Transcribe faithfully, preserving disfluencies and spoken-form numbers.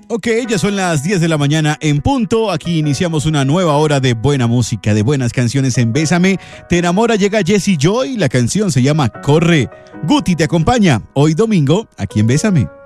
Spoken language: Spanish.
Ok, ya son las diez de la mañana en punto. Aquí iniciamos una nueva hora de buena música, de buenas canciones en Bésame. Te enamora, llega Jessie Joy. La canción se llama Corre. Guti te acompaña hoy domingo aquí en Bésame.